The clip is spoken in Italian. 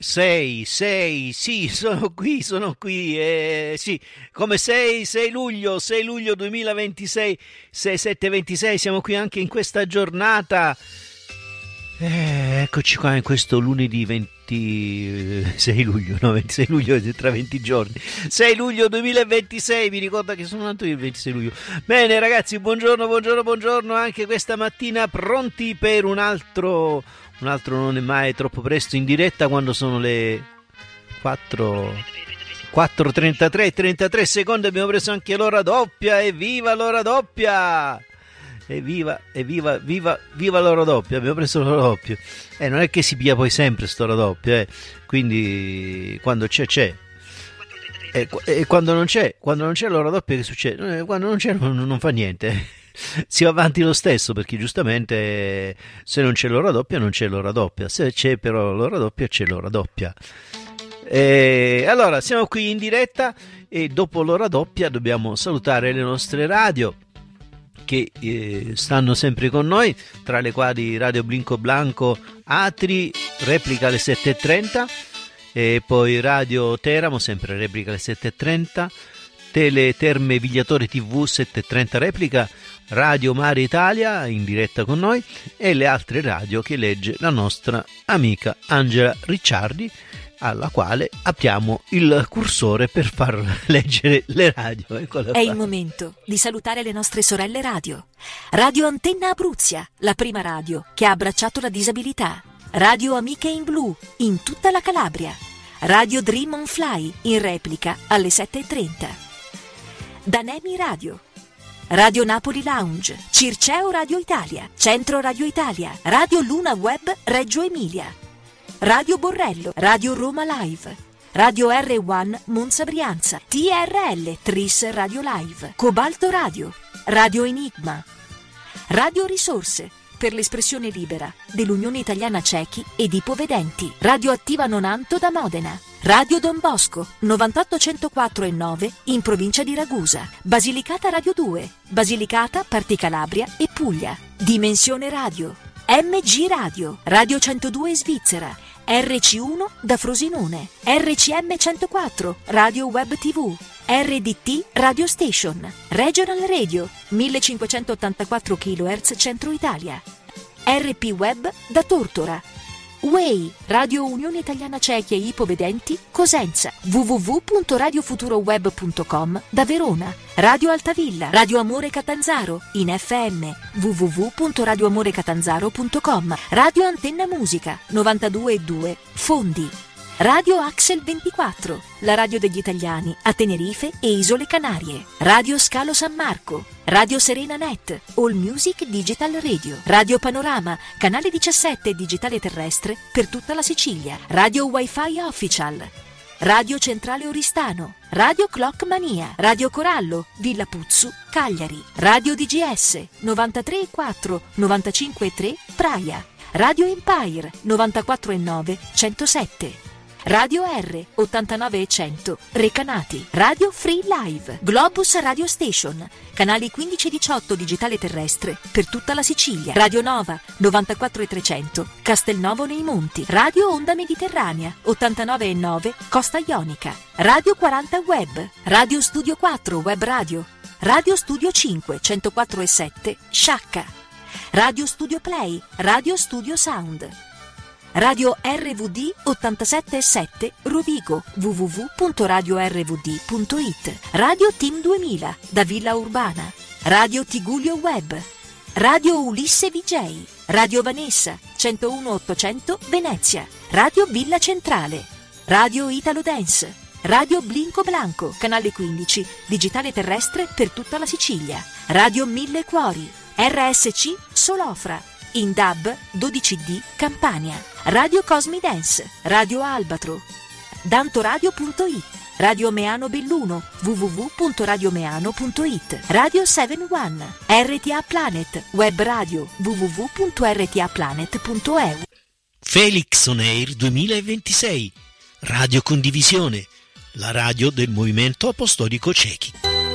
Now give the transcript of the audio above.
6, sì, sono qui, sì, come 6 luglio 2026, 6/7/26, siamo qui anche in questa giornata, eccoci qua in questo lunedì 26 luglio, no, 26 luglio tra 20 giorni, 6 luglio 2026, mi ricorda che sono nato io il 26 luglio, bene ragazzi, buongiorno, anche questa mattina pronti per un altro non è mai troppo presto in diretta quando sono le 4:33 secondi, abbiamo preso anche l'ora doppia, evviva l'ora doppia, evviva l'ora doppia, abbiamo preso l'ora doppia, non è che si piglia poi sempre st'ora doppia, quindi quando c'è. E quando non c'è l'ora doppia che succede? Quando non c'è non fa niente, si va avanti lo stesso, perché giustamente se non c'è l'ora doppia non c'è l'ora doppia, se c'è però l'ora doppia c'è l'ora doppia. Allora siamo qui in diretta e dopo l'ora doppia dobbiamo salutare le nostre radio che stanno sempre con noi, tra le quali Radio Blinco Blanco Atri, replica alle 7:30, e poi Radio Teramo, sempre replica alle 7:30, Tele Terme Vigliatore TV 7:30 replica, Radio Mare Italia in diretta con noi e le altre radio che legge la nostra amica Angela Ricciardi, alla quale apriamo il cursore per far leggere le radio. È il momento di salutare le nostre sorelle radio. Radio Antenna Abruzia, la prima radio che ha abbracciato la disabilità. Radio Amiche in Blu, in tutta la Calabria. Radio Dream on Fly, in replica alle 7:30. Danemi Radio. Radio Napoli Lounge, Circeo Radio Italia, Centro Radio Italia, Radio Luna Web Reggio Emilia, Radio Borrello, Radio Roma Live, Radio R1 Monza Brianza, TRL Tris Radio Live, Cobalto Radio, Radio Enigma, Radio Risorse, per l'espressione libera dell'Unione Italiana Ciechi ed Ipovedenti, Radio Attiva Nonanto da Modena, Radio Don Bosco 98 104 e 9 in provincia di Ragusa, Basilicata Radio 2, Basilicata, Parti Calabria e Puglia, Dimensione Radio, MG Radio, Radio 102 Svizzera, RC1 da Frosinone, RCM 104, Radio Web TV, RDT Radio Station, Regional Radio 1584 kHz Centro Italia, RP Web da Tortora, Way, Radio Unione Italiana Ciechi e Ipovedenti Cosenza, www.radiofuturoweb.com da Verona, Radio Altavilla, Radio Amore Catanzaro in FM, www.radioamorecatanzaro.com, Radio Antenna Musica 92.2 Fondi, Radio Axel 24, la radio degli italiani a Tenerife e Isole Canarie, Radio Scalo San Marco, Radio Serena Net, All Music Digital Radio, Radio Panorama, canale 17 digitale terrestre per tutta la Sicilia, Radio Wi-Fi Official, Radio Centrale Oristano, Radio Clock Mania, Radio Corallo, Villa Puzzu, Cagliari, Radio DGS 93.4, 95.3 Praia, Radio Empire 94.9, 107. Radio R 89 e 100 Recanati, Radio Free Live, Globus Radio Station, canali 15 e 18 digitale terrestre per tutta la Sicilia, Radio Nova 94 e 300 Castelnovo nei Monti, Radio Onda Mediterranea 89 e 9 Costa Ionica, Radio 40 Web, Radio Studio 4 Web Radio, Radio Studio 5 104 e 7 Sciacca, Radio Studio Play, Radio Studio Sound, Radio RVD 87.7 Rovigo, www.radiorvd.it, Radio Team 2000 da Villa Urbana, Radio Tigullio Web, Radio Ulisse VJ, Radio Vanessa 101.800 Venezia, Radio Villa Centrale, Radio Italo Dance, Radio Blinco Blanco, canale 15, digitale terrestre per tutta la Sicilia, Radio Mille Cuori, RSC Solofra, in DAB 12D Campania, Radio Cosmi Dance, Radio Albatro, dantoradio.it, Radio Meano Belluno, www.radiomeano.it, Radio 71, RTA Planet, web radio, www.rtaplanet.eu. Felix On Air 2026, Radio Condivisione, la radio del Movimento Apostolico Ciechi.